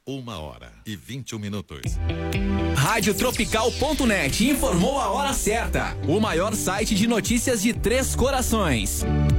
1h21. Radiotropical.net informou a hora certa. O maior site de notícias de Três Corações.